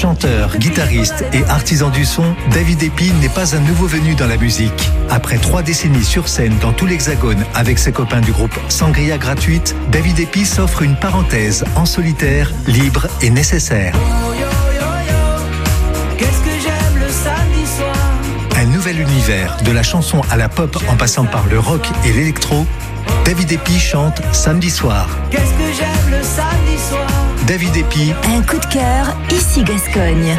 Chanteur, guitariste et artisan du son, David Épine n'est pas un nouveau venu dans la musique. Après 3 décennies sur scène dans tout l'Hexagone avec ses copains du groupe Sangria Gratuite, David Épine s'offre une parenthèse en solitaire, libre et nécessaire. Qu'est-ce que j'aime le samedi soir. Un nouvel univers, de la chanson à la pop en passant par le rock et l'électro, David Épine chante Samedi soir. Qu'est-ce que j'aime le samedi soir. David Épine. Un coup de cœur, ici Gascogne.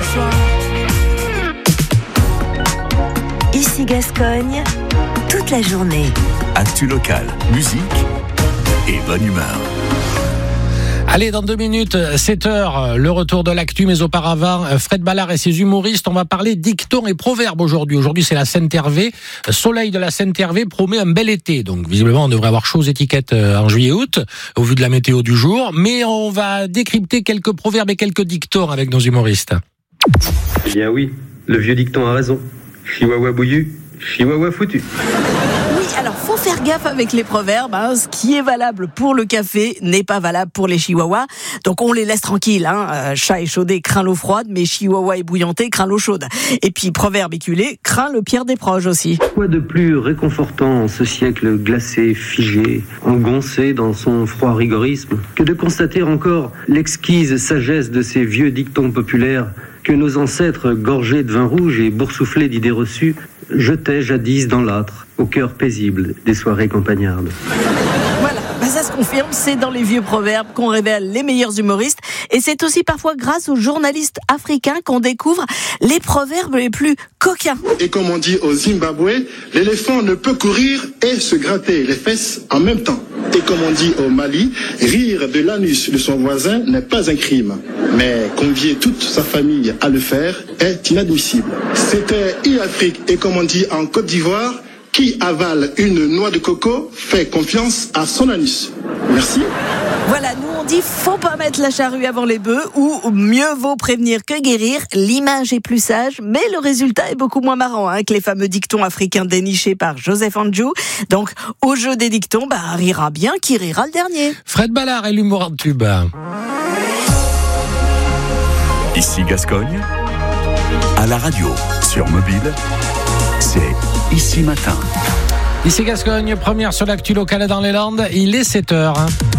Ici Gascogne, toute la journée. Actu locale, musique et bonne humeur. Allez, dans 2 minutes, 7h, le retour de l'actu, mais auparavant, Fred Ballard et ses humoristes, on va parler dictons et proverbes aujourd'hui. Aujourd'hui, c'est la Sainte-Hervé. Soleil de la Sainte-Hervé promet un bel été. Donc, visiblement, on devrait avoir chaud aux étiquettes en juillet-août, au vu de la météo du jour. Mais on va décrypter quelques proverbes et quelques dictons avec nos humoristes. Eh bien oui, le vieux dicton a raison. Chihuahua bouillu, chihuahua foutu. Alors, faut faire gaffe avec les proverbes. Ce qui est valable pour le café n'est pas valable pour les chihuahuas. Donc, on les laisse tranquilles. Chat échaudé craint l'eau froide, mais chihuahua ébouillanté craint l'eau chaude. Et puis, proverbe éculé craint le pire des proches aussi. Quoi de plus réconfortant en ce siècle glacé, figé, engoncé dans son froid rigorisme, que de constater encore l'exquise sagesse de ces vieux dictons populaires que nos ancêtres, gorgés de vin rouge et boursouflés d'idées reçues, jetaient jadis dans l'âtre, au cœur paisible des soirées campagnardes. Voilà, ça se confirme, c'est dans les vieux proverbes qu'on révèle les meilleurs humoristes. Et c'est aussi parfois grâce aux journalistes africains qu'on découvre les proverbes les plus coquins. Et comme on dit au Zimbabwe, l'éléphant ne peut courir et se gratter les fesses en même temps. Et comme on dit au Mali, rire de l'anus de son voisin n'est pas un crime. Mais convier toute sa famille à le faire est inadmissible. C'était e-Afrique et comme on dit en Côte d'Ivoire, qui avale une noix de coco fait confiance à son anus. Merci. Voilà, nous on dit faut pas mettre la charrue avant les bœufs ou mieux vaut prévenir que guérir. L'image est plus sage, mais le résultat est beaucoup moins marrant que les fameux dictons africains dénichés par Joseph Andjou. Donc au jeu des dictons, rira bien qui rira le dernier. Fred Ballard et l'humour en tube. Ici Gascogne, à la radio, sur mobile, c'est Ici Matin. Ici Gascogne, première sur l'actu locale dans les Landes, il est 7h.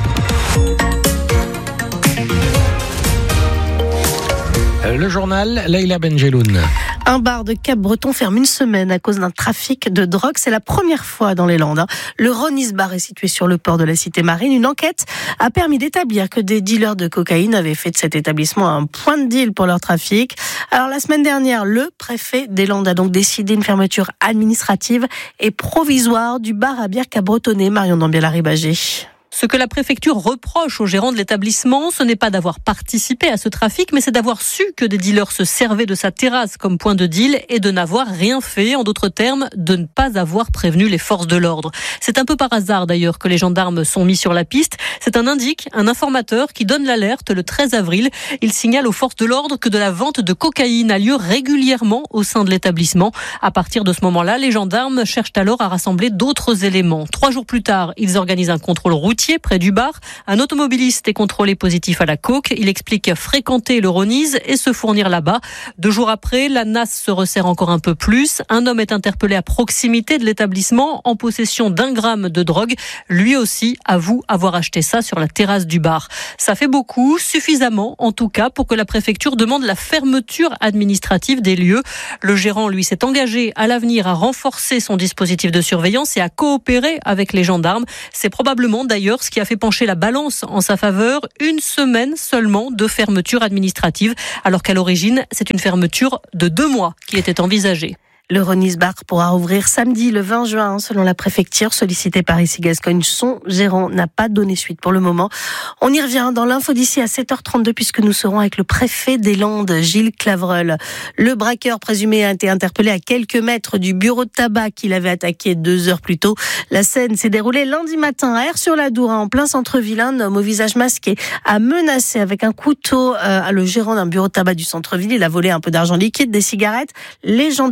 Le journal, Leïla Benjeloun. Un bar de Cap-Breton ferme une semaine à cause d'un trafic de drogue. C'est la première fois dans les Landes. Le Ronis Bar est situé sur le port de la Cité Marine. Une enquête a permis d'établir que des dealers de cocaïne avaient fait de cet établissement un point de deal pour leur trafic. Alors la semaine dernière, le préfet des Landes a donc décidé une fermeture administrative et provisoire du bar à bière Cap-Bretonnais. Marion Dambiel-Arribagé. Ce que la préfecture reproche aux gérants de l'établissement, ce n'est pas d'avoir participé à ce trafic, mais c'est d'avoir su que des dealers se servaient de sa terrasse comme point de deal et de n'avoir rien fait. En d'autres termes, de ne pas avoir prévenu les forces de l'ordre. C'est un peu par hasard d'ailleurs que les gendarmes sont mis sur la piste. C'est un informateur qui donne l'alerte le 13 avril. Il signale aux forces de l'ordre que de la vente de cocaïne a lieu régulièrement au sein de l'établissement. À partir de ce moment-là, les gendarmes cherchent alors à rassembler d'autres éléments. 3 jours plus tard, ils organisent un contrôle routier près du bar. Un automobiliste est contrôlé positif à la coke. Il explique fréquenter le Ronis et se fournir là-bas. 2 jours après, la nasse se resserre encore un peu plus. Un homme est interpellé à proximité de l'établissement en possession d'1 gramme de drogue. Lui aussi avoue avoir acheté ça sur la terrasse du bar. Ça fait beaucoup, suffisamment en tout cas pour que la préfecture demande la fermeture administrative des lieux. Le gérant, lui, s'est engagé à l'avenir à renforcer son dispositif de surveillance et à coopérer avec les gendarmes. C'est probablement d'ailleurs ce qui a fait pencher la balance en sa faveur. 1 semaine seulement de fermeture administrative, alors qu'à l'origine, c'est une fermeture de 2 mois qui était envisagée. Le Ronis Bar pourra ouvrir samedi le 20 juin, selon la préfecture, sollicité par Ici Gascogne. Son gérant n'a pas donné suite pour le moment. On y revient dans l'info d'ici à 7h32, puisque nous serons avec le préfet des Landes, Gilles Clavreul. Le braqueur présumé a été interpellé à quelques mètres du bureau de tabac qu'il avait attaqué 2 heures plus tôt. La scène s'est déroulée lundi matin à Aire-sur-la-Dour, en plein centre-ville. Un homme au visage masqué a menacé avec un couteau le gérant d'un bureau de tabac du centre-ville. Il a volé un peu d'argent liquide, des cigarettes. Les gendarmes l'ont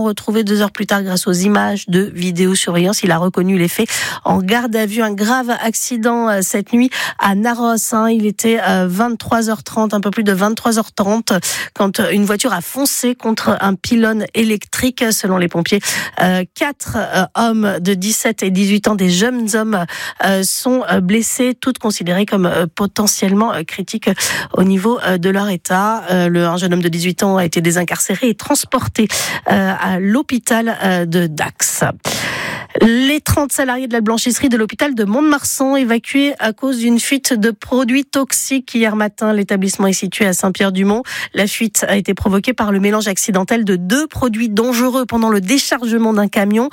retrouvé 2 heures plus tard grâce aux images de vidéosurveillance. Il a reconnu les faits en garde à vue. Un grave accident cette nuit à Narros. Il était 23h30, un peu plus de 23h30, quand une voiture a foncé contre un pylône électrique. Selon les pompiers, 4 hommes de 17 et 18 ans, des jeunes hommes, sont blessés, toutes considérées comme potentiellement critiques au niveau de leur état. Un jeune homme de 18 ans a été désincarcéré et transporté à l'hôpital de Dax. Les 30 salariés de la blanchisserie de l'hôpital de Mont-de-Marsan évacués à cause d'une fuite de produits toxiques hier matin. L'établissement est situé à Saint-Pierre-du-Mont. La fuite a été provoquée par le mélange accidentel de 2 produits dangereux pendant le déchargement d'un camion.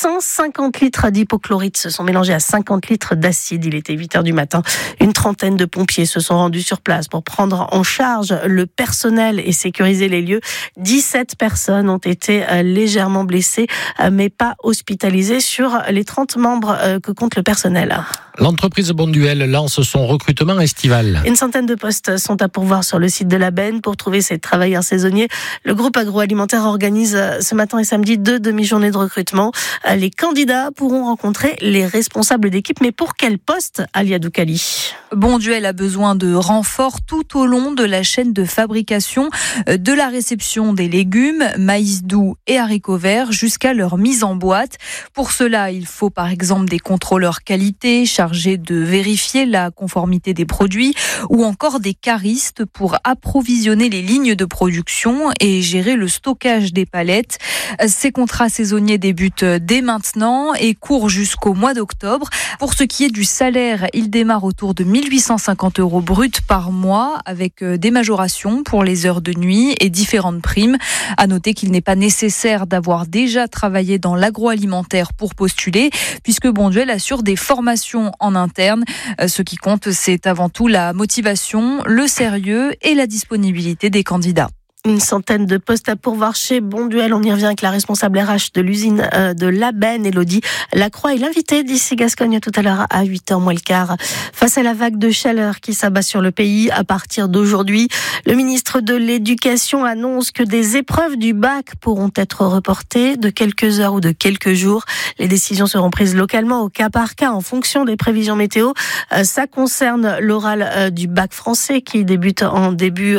150 litres d'hypochlorite se sont mélangés à 50 litres d'acide. Il était 8h du matin. Une trentaine de pompiers se sont rendus sur place pour prendre en charge le personnel et sécuriser les lieux. 17 personnes ont été légèrement blessées, mais pas hospitalisées sur les 30 membres que compte le personnel. L'entreprise Bonduel lance son recrutement estival. Une centaine de postes sont à pourvoir sur le site de la Benne. Pour trouver ces travailleurs saisonniers, le groupe agroalimentaire organise ce matin et samedi 2 demi-journées de recrutement. Les candidats pourront rencontrer les responsables d'équipe. Mais pour quel poste, Alia Doukali? Bonduel a besoin de renforts tout au long de la chaîne de fabrication, de la réception des légumes, maïs doux et haricots verts, jusqu'à leur mise en boîte. Pour cela, il faut par exemple des contrôleurs qualité chargés de vérifier la conformité des produits ou encore des caristes pour approvisionner les lignes de production et gérer le stockage des palettes. Ces contrats saisonniers débutent dès maintenant et courent jusqu'au mois d'octobre. Pour ce qui est du salaire, il démarre autour de 1 850 € bruts par mois avec des majorations pour les heures de nuit et différentes primes. À noter qu'il n'est pas nécessaire d'avoir déjà travaillé dans l'agroalimentaire pour postuler, puisque Bonduel assure des formations en interne. Ce qui compte, c'est avant tout la motivation, le sérieux et la disponibilité des candidats. Une centaine de postes à pourvoir chez Bonduel. On y revient avec la responsable RH de l'usine de La Benne, Elodie Lacroix, et l'invité d'ici Gascogne tout à l'heure à 8h moins le quart. Face à la vague de chaleur qui s'abat sur le pays à partir d'aujourd'hui, le ministre de l'Éducation annonce que des épreuves du bac pourront être reportées de quelques heures ou de quelques jours. Les décisions seront prises localement au cas par cas en fonction des prévisions météo. Ça concerne l'oral du bac français qui démarre en début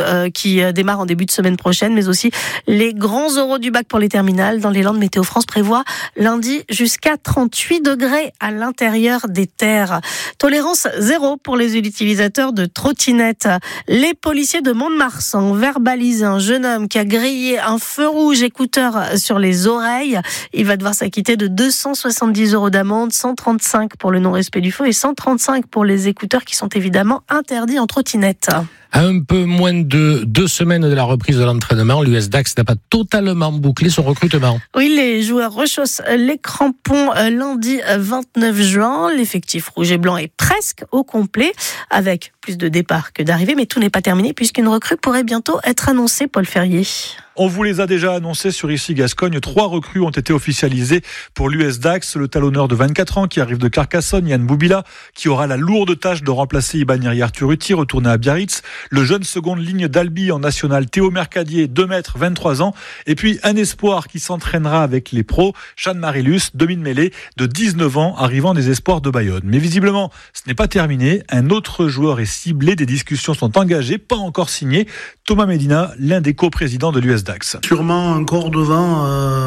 de semaine prochaine, mais aussi les grands oraux du bac pour les terminales. Dans les Landes, Météo France prévoit lundi jusqu'à 38 degrés à l'intérieur des terres. Tolérance zéro pour les utilisateurs de trottinettes. Les policiers de Mont-de-Marsan ont verbalisé un jeune homme qui a grillé un feu rouge écouteur sur les oreilles. Il va devoir s'acquitter de 270 € d'amende, 135 pour le non-respect du feu et 135 pour les écouteurs qui sont évidemment interdits en trottinette. À un peu moins de 2 semaines de la reprise de l'entraînement, l'US Dax n'a pas totalement bouclé son recrutement. Oui, les joueurs rechaussent les crampons lundi 29 juin. L'effectif rouge et blanc est presque au complet, avec plus de départs que d'arrivées. Mais tout n'est pas terminé puisqu'une recrue pourrait bientôt être annoncée, Paul Ferrier. On vous les a déjà annoncés sur Ici Gascogne. 3 recrues ont été officialisées pour l'US Dax. Le talonneur de 24 ans qui arrive de Carcassonne, Yann Boubila, qui aura la lourde tâche de remplacer Ibaniri Arturuti, retourné à Biarritz. Le jeune seconde ligne d'Albi en national, Théo Mercadier, 2 mètres, 23 ans. Et puis un espoir qui s'entraînera avec les pros, Sean Marilus, demi-mêlée, de 19 ans, arrivant des espoirs de Bayonne. Mais visiblement, ce n'est pas terminé. Un autre joueur est ciblé. Des discussions sont engagées, pas encore signées. Thomas Medina, l'un des co-présidents de l'US Dax. Sûrement encore devant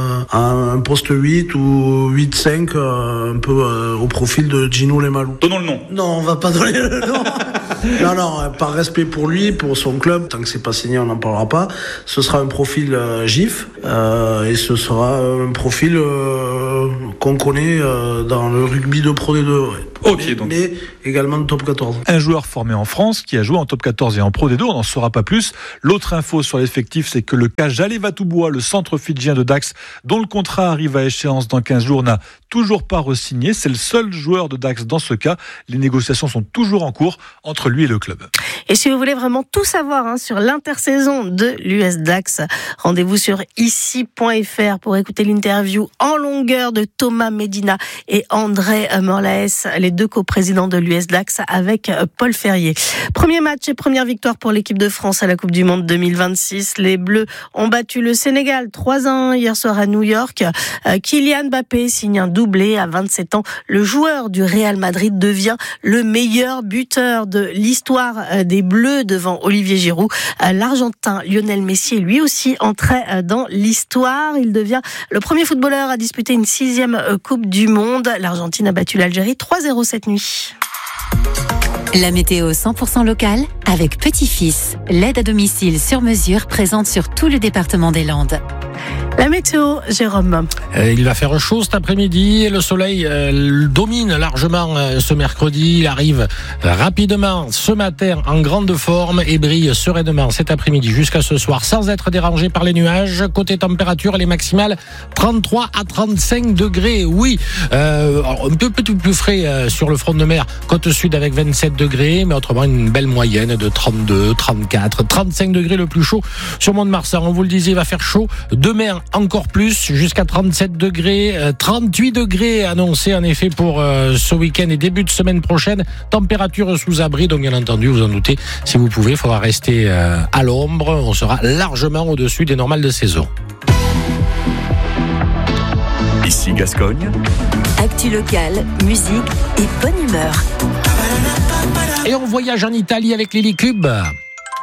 un poste 8 ou 8-5, un peu au profil de Gino Lemalou. Donnons le nom. Non, on va pas donner le nom. Non, par respect pour lui, pour son club, tant que c'est pas signé, on n'en parlera pas. Ce sera un profil GIF et ce sera un profil qu'on connaît dans le rugby de Pro D2. Ouais. Ok, donc. Mais également de top 14. Un joueur formé en France qui a joué en top 14 et en Pro D2, on n'en saura pas plus. L'autre info sur l'effectif, c'est que le cas Jalé Vatouboua, le centre fidjien de Dax, dont le contrat arrive à échéance dans 15 jours, n'a toujours pas re-signé. C'est le seul joueur de Dax dans ce cas. Les négociations sont toujours en cours entre lui et le club. Et si vous voulez vraiment tout savoir sur l'intersaison de l'US Dax, rendez-vous sur ici.fr pour écouter l'interview en longueur de Thomas Medina et André Morlaes, les deux coprésidents de l'US Dax avec Paul Ferrier. Premier match et première victoire pour l'équipe de France à la Coupe du Monde 2026. Les Bleus ont battu le Sénégal 3-1 hier soir à New York. Kylian Mbappé signe un doublé à 27 ans. Le joueur du Real Madrid devient le meilleur buteur de l'histoire des Bleus devant Olivier Giroud. L'Argentin Lionel Messi est lui aussi entré dans l'histoire. Il devient le premier footballeur à disputer une 6e Coupe du Monde. L'Argentine a battu l'Algérie 3-0 cette nuit. La météo 100% locale avec Petit-Fils, l'aide à domicile sur mesure présente sur tout le département des Landes. La météo, Jérôme. Il va faire chaud cet après-midi. Le soleil domine largement ce mercredi. Il arrive rapidement ce matin en grande forme et brille sereinement cet après-midi jusqu'à ce soir sans être dérangé par les nuages. Côté température, les maximales 33 à 35 degrés. Oui, un peu plus frais sur le front de mer, côte sud avec 27 degrés, mais autrement une belle moyenne de 32, 34, 35 degrés le plus chaud sur Mont-de-Marsan. On vous le disait, il va faire chaud. Demain, encore plus, jusqu'à 37 degrés, 38 degrés annoncés en effet pour ce week-end et début de semaine prochaine. Température sous abri, donc bien entendu, vous en doutez, si vous pouvez, il faudra rester à l'ombre. On sera largement au-dessus des normales de saison. Ici Gascogne. Actu locale, musique et bonne humeur. Et on voyage en Italie avec Lily Cube.